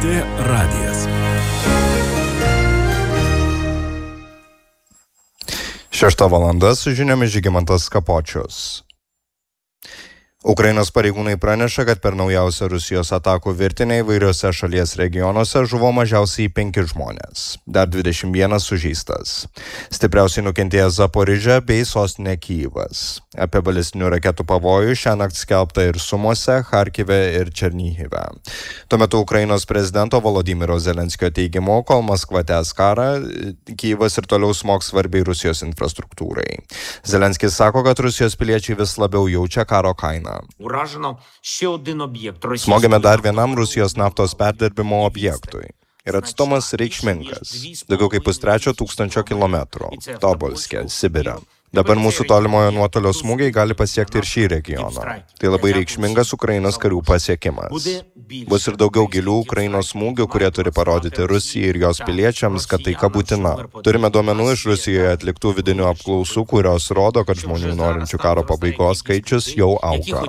LRT radijas. 6 valanda su žiniomis Žygimantas Kapočius. Ukrainos pareigūnai praneša, kad per naujausią Rusijos atakų virtinę įvairiose šalies regionuose žuvo mažiausiai 5 žmonės, dar 21 sužeistas. Stipriausiai nukentėjo Zaporižė bei sostinė Kyjivas. Apie balistinių raketų pavojų šiąnakt skelbta ir Sumose, Charkive ir Černihive. Tuo metu Ukrainos prezidento Volodymyro Zelenskio teigimu, kol Maskva tęs karą, Kyjivas ir toliau smogs svarbiai Rusijos infrastruktūrai. Zelenskis sako, kad Rusijos piliečiai vis labiau jaučia karo kainą. Smogėme dar vienam Rusijos naftos perdirbimo objektui. Ir atstumas reikšmingas. Daugiau kaip 3,5 kilometrų. Tobolske, Sibire. Dabar mūsų tolimojo nuotolio smūgiai gali pasiekti ir šį regioną. Tai labai reikšmingas Ukrainos karių pasiekimas. Bus ir daugiau gilių Ukrainos smūgių, kurie turi parodyti Rusijai ir jos piliečiams, kad taika būtina. Turime duomenų iš Rusijoje atliktų vidinių apklausų, kurios rodo, kad žmonių norinčių karo pabaigos skaičius jau auga.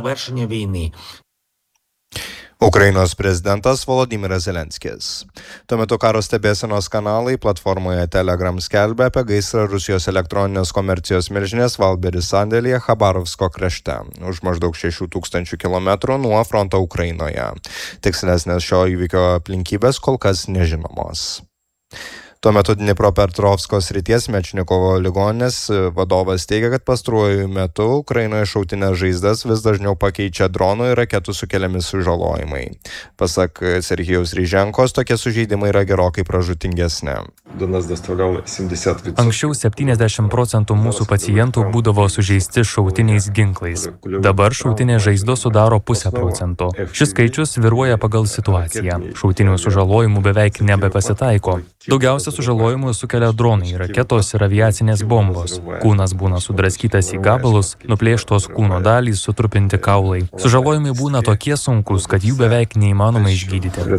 Ukrainos prezidentas Volodymyras Zelenskis. Tuo metu karo stebėsenos kanalai platformoje Telegram skelbia apie gaisrą Rusijos elektroninės komercijos milžinės Valberis sandėlyje Chabarovsko krašte, už maždaug 6000 km nuo fronto Ukrainoje. Tikslesnės šio įvykio aplinkybės kol kas nežinomos. Tuo metu Dnipropetrovsko srities Mečnikovo ligoninės vadovas teigia, kad pastaruoju metu Ukrainoje šautinės žaizdas vis dažniau pakeičia dronų ir raketų sukeliami sužalojimai. Pasak Serhijaus Ryženkos, tokie sužeidimai yra gerokai pražūtingesni. Anksčiau 70% mūsų pacientų būdavo sužeisti šautiniais ginklais. Dabar šautinės žaizdos sudaro 0,5%. Šis skaičius svyruoja pagal situaciją. Šautinių sužalojimų beveik nebepasitaiko. Daugiausia sužalojimų sukelia dronai, raketos ir aviacinės bombos. Kūnas būna sudraskytas į gabalus, nuplėštos kūno dalys, sutrupinti kaulai. Sužalojimai būna tokie sunkus, kad jų beveik neįmanoma išgydyti.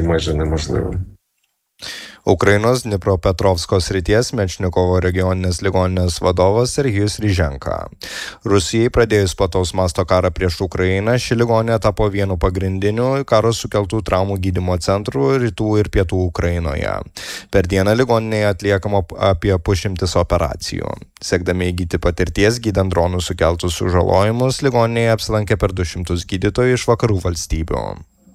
Ukrainos Dnipropetrovsko srities Mečnikovo regioninės ligoninės vadovas Serhijus Ryženka. Rusijai pradėjus plataus masto karą prieš Ukrainą, ši ligoninė tapo vienu pagrindiniu karo sukeltų traumų gydymo centrų rytų ir pietų Ukrainoje. Per dieną ligoninėje atliekama apie 100 operacijų. Siekdami įgyti patirties gydant dronų sukeltus sužalojimus, ligoninėje apsilankė per 200 gydytojų iš vakarų valstybių.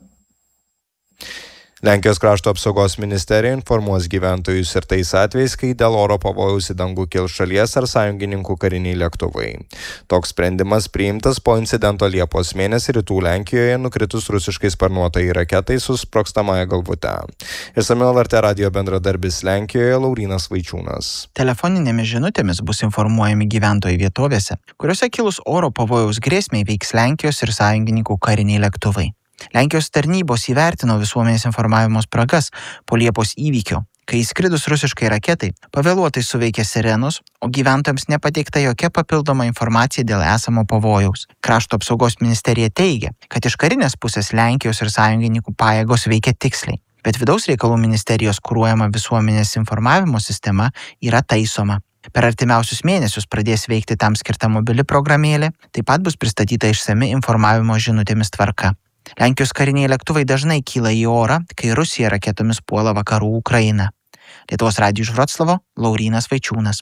Lenkijos krašto apsaugos ministerija informuos gyventojus ir tais atvejais, kai dėl oro pavojaus į dangų kils šalies ar sąjungininkų kariniai lėktuvai. Toks sprendimas priimtas po incidento Liepos mėnesį rytų Lenkijoje nukritus rusiškai sparnuotai raketai su sprogstamąja galvute. Išsamiau LRT radijo bendradarbis Lenkijoje Laurynas Vaičiūnas. Telefoninėmis žinutėmis bus informuojami gyventojai vietovėse, kuriuose kilus oro pavojaus grėsmei veiks Lenkijos ir sąjungininkų kariniai lėktuvai. Lenkijos tarnybos įvertino visuomenės informavimo spragas po Liepos įvykio, kai įskridus rusiškai raketai pavėluotai suveikė sirenos, o gyventojams nepateikta jokia papildoma informacija dėl esamo pavojaus. Krašto apsaugos ministerija teigia, kad iš karinės pusės Lenkijos ir sąjungininkų pajėgos veikia tiksliai, bet vidaus reikalų ministerijos kuruojama visuomenės informavimo sistema yra taisoma. Per artimiausius mėnesius pradės veikti tam skirta mobili programėlė, taip pat bus pristatyta išsami informavimo žinutėmis tvarka. Lenkijos kariniai lėktuvai dažnai kyla į orą, kai Rusija raketomis puola vakarų Ukrainą. Lietuvos radijui iš Vroclavo Laurynas Vaičiūnas.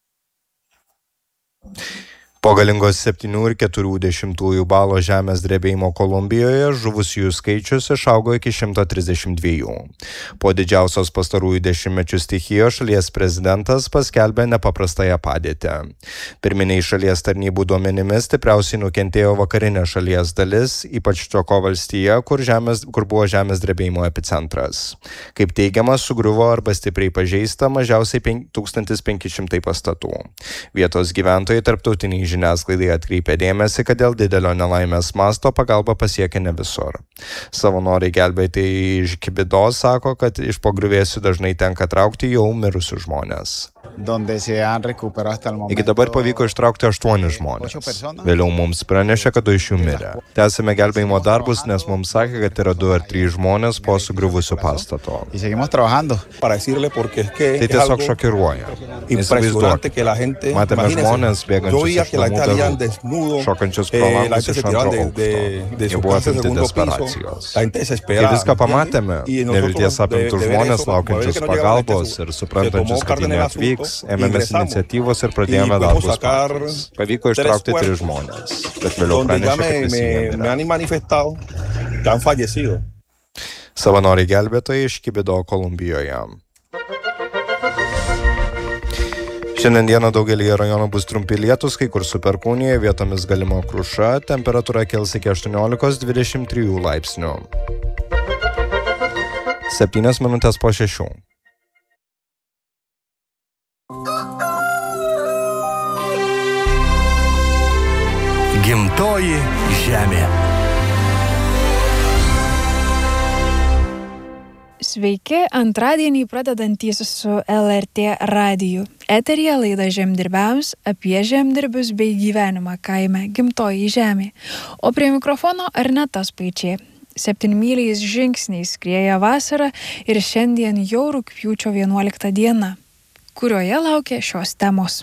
Po galingos 7,4 balo žemės drebėjimo Kolumbijoje žuvusiųjų skaičius išaugo iki 132. Po didžiausios pastarųjų dešimtmečių stichijos šalies prezidentas paskelbė nepaprastąją padėtį. Pirminiai šalies tarnybų duomenimis stipriausiai nukentėjo vakarinė šalies dalis, ypač Čoko valstija, kur buvo žemės drebėjimo epicentras. Kaip teigiama, sugriuvo arba stipriai pažeista mažiausiai 1500 pastatų. Vietos gyventojai tarptautiniai žiniasklaidai atkreipė dėmesį, kad dėl didelio nelaimės masto pagalba pasiekia ne visur. Savanoriai gelbėtojai iš Kibidos sako, kad iš po griuvėsių dažnai tenka traukti jau mirusius žmones. Iki dabar pavyko ištraukti 8 žmonės. Vėliau mums pranešė, kad 2 iš jų mirė. Tęsime gelbėjimo darbus, nes mums sakė, kad yra 2 ar 3 žmonės po sugriuvusio pastato. Tai tiesiog šokiruoja. Įsivaizduokite. Matėme žmonės bėgančius iš namų darbų, šokančius pro langus iš 2 aukšto. Jie buvo apimti desperacijos. Kai viską pamatėme, nevilties apimtų žmonės laukiančius pagalbos ir suprantančius, kad jie neatvyks, ėmėmės iniciatyvos ir pradėjome darbus patys. Pavyko ištraukti 3 žmonės, bet vėliau pranešė, kad visi mirė. Savanoriai gelbėtojai iš Kibido, Kolumbijoje. Šiandien dieną daugelį rajonų bus trumpi lietūs, kai kur su perkūnija, vietomis galima kruša, temperatūra kils iki 18–23 laipsnių. 7 minutės po 6. Gimtoji žemė. Sveiki, antradienį pradedantys su LRT radiju. Eteryje laida Žemdirbiams apie žemdirbius bei gyvenimą kaime Gimtoji žemė. O prie mikrofono Arneta Spaičiai. 7-myliais žingsniais skrieja vasara ir šiandien jau rugpjūčio 11 diena, kurioje laukia šios temos.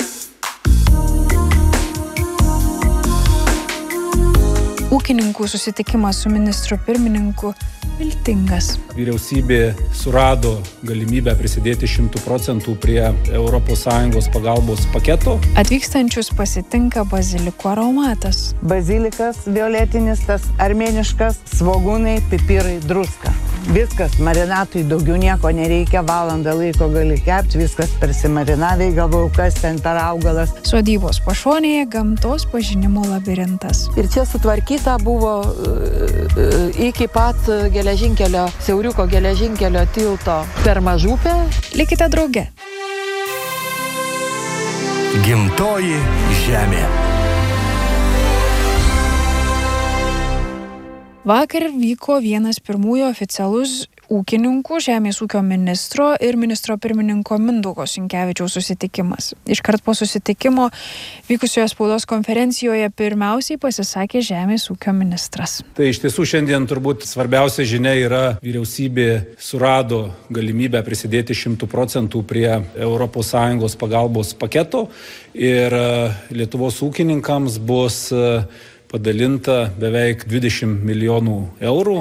Ūkininkų susitikimas su ministru pirmininku viltingas. Vyriausybė surado galimybę prisidėti 100% prie ES pagalbos paketo. Atvykstančius pasitinka baziliko aromatas. Bazilikas violetinis, tas armėniškas, svogūnai, pipirai, druska. Viskas, marinatui daugiau nieko nereikia, valandą laiko gali kepti, viskas persimarinavai, galvojau, kas ten per augalas. Sodybos pašonėje gamtos pažinimo labirintas. Ir čia sutvarkyta buvo iki pat geležinkelio, siauriuko geležinkelio tilto per Mažupę. Likite drauge. Gimtoji žemė. Vakar vyko vienas pirmųjų oficialus ūkininkų, žemės ūkio ministro ir ministro pirmininko Mindaugo Sinkevičiaus susitikimas. Iškart po susitikimo vykusioje spaudos konferencijoje pirmiausiai pasisakė žemės ūkio ministras. Tai iš tiesų šiandien turbūt svarbiausia žinia yra, vyriausybė surado galimybę prisidėti 100% prie ES pagalbos paketo ir Lietuvos ūkininkams bus padalinta beveik 20 milijonų eurų.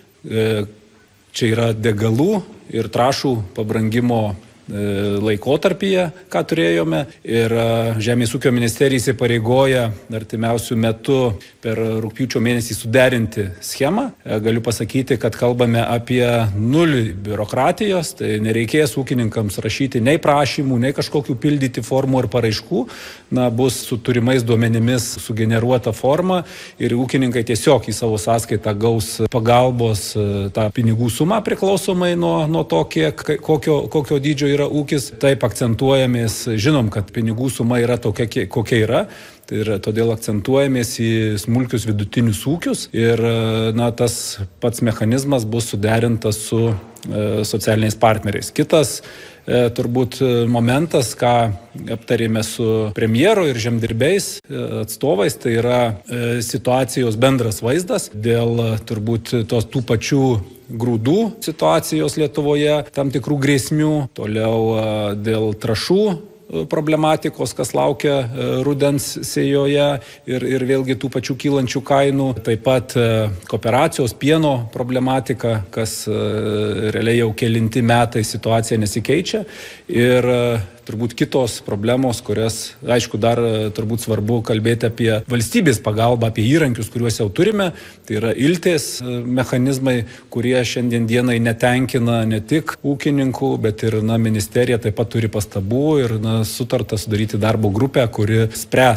Čia yra degalų ir trąšų pabrangimo laikotarpyje, ką turėjome. Ir Žemės ūkio ministerija įsipareigoja artimiausių metų per rugpjūčio mėnesį suderinti schemą. Galiu pasakyti, kad kalbame apie 0 biurokratijos, tai nereikės ūkininkams rašyti nei prašymų, nei kažkokių pildyti formų ar paraiškų. Bus su turimais duomenimis sugeneruota forma ir ūkininkai tiesiog į savo sąskaitą gaus pagalbos tą pinigų sumą priklausomai nuo to, kokio dydžio yra ūkis. Taip akcentuojamės, žinom, kad pinigų suma yra tokia, kokia yra. Tai yra, todėl akcentuojamės į smulkius vidutinius ūkius ir tas pats mechanizmas bus suderintas su socialiniais partneriais. Kitas turbūt momentas, ką aptarėme su premjeru ir žemdirbiais atstovais, tai yra situacijos bendras vaizdas dėl turbūt tų pačių grūdų situacijos Lietuvoje, tam tikrų grėsmių, toliau dėl trąšų problematikos, kas laukia rudens sėjoje ir vėlgi tų pačių kylančių kainų. Taip pat kooperacijos pieno problematika, kas realiai jau kelinti metai situacija nesikeičia. Ir turbūt kitos problemos, kurias, aišku, dar turbūt svarbu kalbėti apie valstybės pagalbą, apie įrankius, kuriuos jau turime. Tai yra iltės mechanizmai, kurie šiandien dienai netenkina ne tik ūkininkų, bet ir ministerija taip pat turi pastabų ir sutarta sudaryti darbo grupę, kuri spręs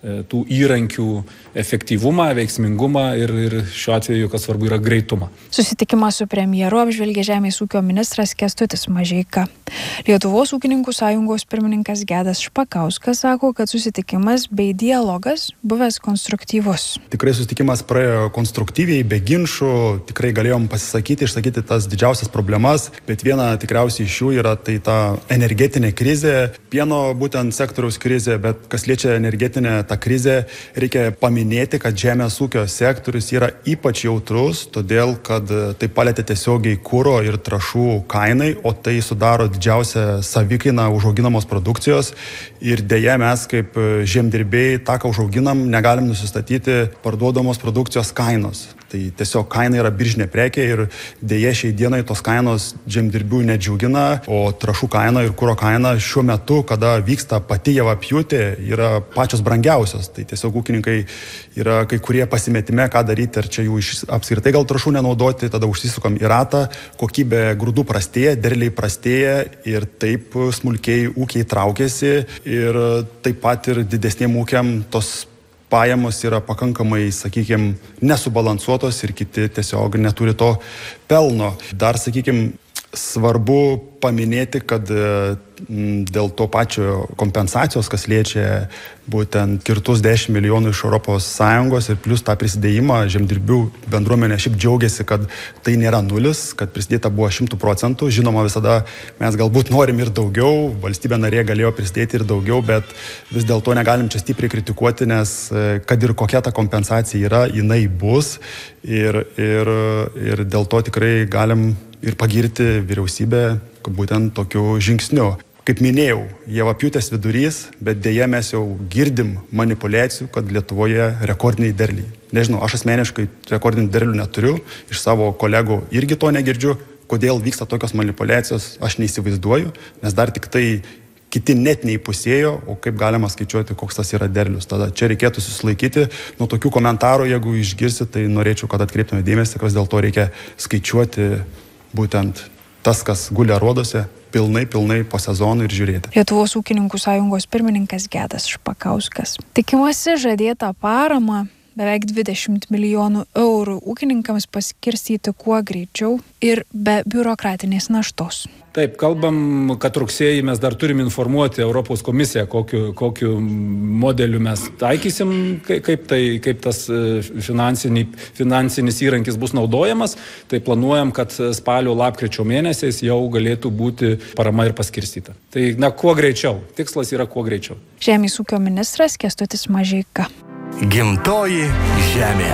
tų įrankių efektyvumą, veiksmingumą ir šiuo atveju, kas svarbu, yra greitumą. Susitikimą su premjeru apžvelgė Žemės ūkio ministras Kęstutis Mažeika. Lietuvos ūkininkų sąjungos pirmininkas Gedas Špakauskas sako, kad susitikimas bei dialogas buvęs konstruktyvus. Tikrai susitikimas praėjo konstruktyviai, be ginčų, tikrai galėjom pasisakyti, išsakyti tas didžiausias problemas, bet viena tikriausiai iš jų yra tai ta energetinė krizė, pieno būtent sektoriaus krizė, bet kas liečia energetinę tą krizę, reikia paminėti, kad žemės ūkio sektorius yra ypač jautrus, todėl kad tai palietė tiesiogiai kuro ir trąšų kainai, o tai sudaro didžiausią savikainą užauginamos produkcijos ir dėja mes kaip žemdirbiai tą, ką užauginam, negalim nusistatyti parduodamos produkcijos kainos. Tai tiesiog kaina yra biržinė prekė ir dėja šiai dienai tos kainos žemdirbių nedžiugina, o trąšų kaina ir kuro kaina šiuo metu, kada vyksta pati javapjūtė, yra pačios brangiausios. Tai tiesiog ūkininkai yra kai kurie pasimetime, ką daryti, ar čia jų apskritai gal trąšų nenaudoti, tada užsisukam į ratą, kokybė grūdų prastėja, derliai prastėja ir taip smulkiai ūkiai traukiasi ir taip pat ir didesniem ūkiam tos pajamos yra pakankamai, sakykime, nesubalansuotos ir kiti tiesiog neturi to pelno. Dar, sakykime, svarbu paminėti, kad dėl to pačio kompensacijos, kas liečia būtent skirtus 10 milijonų iš ES ir plus tą prisidėjimą, žemdirbių bendruomenė šiaip džiaugiasi, kad tai nėra nulis, kad prisidėta buvo 100%. Žinoma, visada mes galbūt norim ir daugiau, valstybė narė galėjo prisidėti ir daugiau, bet vis dėlto negalim čia stipriai kritikuoti, nes kad ir kokia ta kompensacija yra, jinai bus ir dėl to tikrai galim ir pagirti vyriausybę būtent tokiu žingsniu. Kaip minėjau, javapjūtės vidurys, bet dėja mes jau girdim manipulacijų, kad Lietuvoje rekordiniai derliai. Nežinau, aš asmeniškai rekordinių derlių neturiu, iš savo kolegų irgi to negirdžiu. Kodėl vyksta tokios manipulacijos, aš neįsivaizduoju, nes dar tik tai kiti net neįpusėjo, o kaip galima skaičiuoti, koks tas yra derlius. Tada čia reikėtų susilaikyti nuo tokių komentarų, jeigu išgirsi, tai norėčiau, kad atkreiptume dėmesį, kas dėl to reikia skaičiuoti būtent tas, kas gulia aruoduose, pilnai po sezono ir žiūrėti. Lietuvos ūkininkų sąjungos pirmininkas Gedas Špakauskas. Tikimasi žadėtą paramą beveik 20 milijonų eurų ūkininkams paskirstyti kuo greičiau ir be biurokratinės naštos. Taip, kalbam, kad rugsėjį mes dar turim informuoti Europos komisiją, kokiu modeliu mes taikysim, kaip tas finansinis įrankis bus naudojamas. Tai planuojam, kad spalio lapkričio mėnesiais jau galėtų būti parama ir paskirstyta. Tai, kuo greičiau. Tikslas yra kuo greičiau. Žemės ūkio ministras Kęstutis Mažeika. Gimtoji žemė.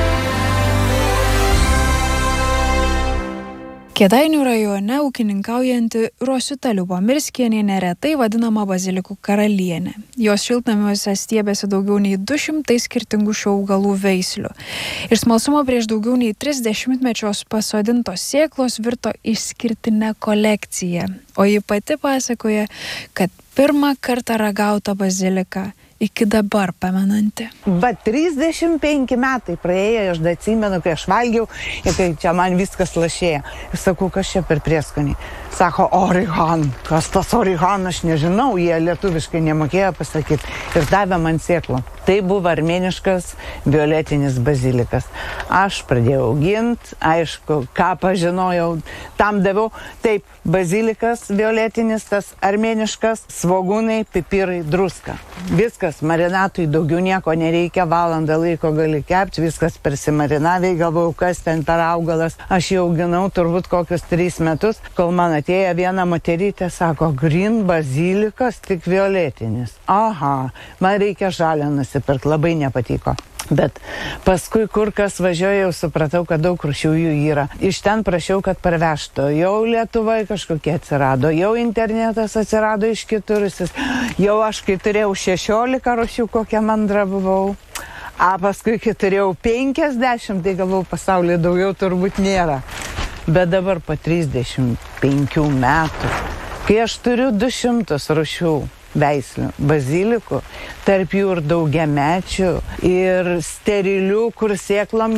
Kėdainių rajone ūkininkaujanti Rosita Liubomirskienė neretai vadinama bazilikų karalienė. Jos šiltnamiuose stiebėsi daugiau nei 200 skirtingų šių augalų veislių. Iš smalsumo prieš daugiau nei 30 mečios pasodintos sėklos virto išskirtinę kolekciją, o ji pati pasakoja, kad pirmą kartą ragauta bazilika iki dabar pamenanti. 35 metai praėjo, aš atsimenu, kai aš valgiau ir kai čia man viskas lašėjo. Ir sakau, kas čia per prieskonį? Sako, orihan. Kas tas orihan, aš nežinau, jie lietuviškai nemokėjo pasakyti. Ir davė man sėklą. Tai buvo armėniškas violetinis bazilikas. Aš pradėjau auginti, aišku, ką pažinojau, tam daviau. Taip, bazilikas violetinis, tas armėniškas, svogūnai, pipirai, druska. Viskas, marinatui daugiau nieko nereikia, valandą laiko gali kepti, viskas persimarinavai, galvojau, kas ten per augalas. Aš jau auginau turbūt kokius 3 metus, kol man atėjo viena moterytė, sako, green bazilikas, tik violetinis. Aha, man reikia žalę nusipirkti, labai nepatiko. Bet paskui, kur kas važiuoju, supratau, kad daug rūšių jų yra. Iš ten prašiau, kad parvežtų. Jau Lietuvoje kažkokie atsirado, jau internetas atsirado iš kiturusis. Jau aš, kai turėjau 16 rūšių, kokią mandrą buvau. A paskui, kai turėjau 50, tai galvau, pasaulyje daugiau turbūt nėra. Bet dabar po 35 metų, kai aš turiu 200 rūšių veislių bazilikų, tarp jų ir daugiamečių, ir sterilių, kur sėklom